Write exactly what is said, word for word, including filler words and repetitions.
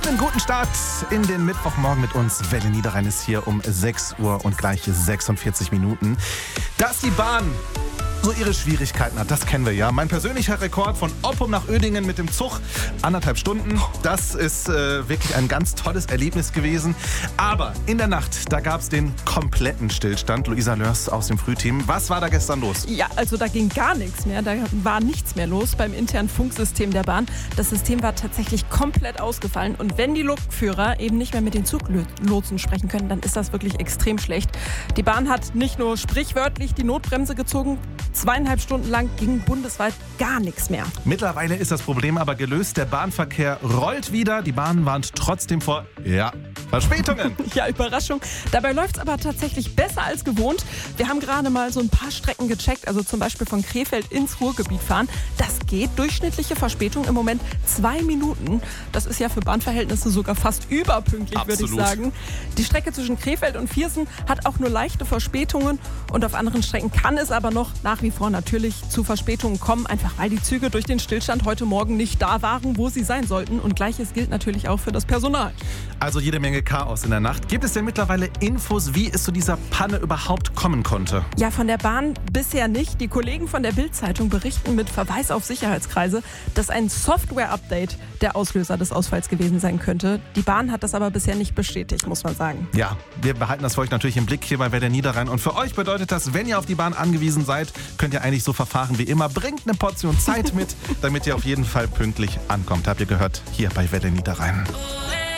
Habt einen guten Start in den Mittwochmorgen mit uns. Welle Niederrhein ist hier um sechs Uhr und gleich sechsundvierzig Minuten. Dass die Bahn so ihre Schwierigkeiten hat, das kennen wir ja. Mein persönlicher Rekord von Oppum nach Uerdingen mit dem Zug, anderthalb Stunden. Das ist äh, wirklich ein ganz tolles Erlebnis gewesen. Aber in der Nacht, da gab es den kompletten Stillstand. Luisa Lörs aus dem Frühteam. Was war da gestern los? Ja, also da ging gar nichts mehr. Da war nichts mehr los beim internen Funksystem der Bahn. Das System war tatsächlich komplett ausgefallen. Und wenn die Lokführer eben nicht mehr mit den Zuglotsen sprechen können, dann ist das wirklich extrem schlecht. Die Bahn hat nicht nur sprichwörtlich die Notbremse gezogen, zweieinhalb Stunden lang ging bundesweit gar nichts mehr. Mittlerweile ist das Problem aber gelöst. Der Bahnverkehr rollt wieder. Die Bahn warnt trotzdem vor, ja, Verspätungen. Ja, Überraschung. Dabei läuft es aber tatsächlich besser als gewohnt. Wir haben gerade mal so ein paar Strecken gecheckt, also zum Beispiel von Krefeld ins Ruhrgebiet fahren. Das geht. Durchschnittliche Verspätung im Moment zwei Minuten. Das ist ja für Bahnverhältnisse sogar fast überpünktlich, würde ich sagen. Die Strecke zwischen Krefeld und Viersen hat auch nur leichte Verspätungen. Und auf anderen Strecken kann es aber noch nach wie vor natürlich zu Verspätungen kommen, einfach weil die Züge durch den Stillstand heute Morgen nicht da waren, wo sie sein sollten. Und Gleiches gilt natürlich auch für das Personal. Also jede Menge Chaos in der Nacht. Gibt es denn mittlerweile Infos, wie es zu dieser Panne überhaupt kommen konnte? Ja, von der Bahn bisher nicht. Die Kollegen von der Bild-Zeitung berichten mit Verweis auf Sicherheitskreise, dass ein Software-Update der Auslöser des Ausfalls gewesen sein könnte. Die Bahn hat das aber bisher nicht bestätigt, muss man sagen. Ja, wir behalten das für euch natürlich im Blick hier bei Welle Niederrhein. Und für euch bedeutet das, wenn ihr auf die Bahn angewiesen seid, könnt ihr eigentlich so verfahren wie immer. Bringt eine Portion Zeit mit, damit ihr auf jeden Fall pünktlich ankommt. Habt ihr gehört? Hier bei Welle Niederrhein.